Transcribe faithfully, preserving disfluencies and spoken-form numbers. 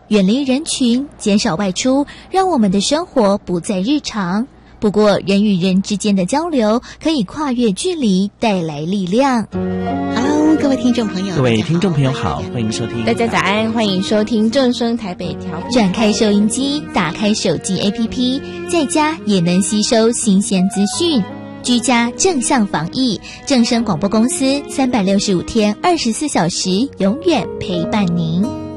远离人群，减少外出，让我们的生活不再日常。不过，人与人之间的交流可以跨越距离，带来力量。 Hello， 各位听众朋友， 各位听众朋友好，欢迎收听。 大家早安，欢迎收听正声台北调频。 转开收音机，打开手机 A P P， 在家也能吸收新鲜资讯。居家正向防疫，正声广播公司三百六十五天，二十四小时，永远陪伴您。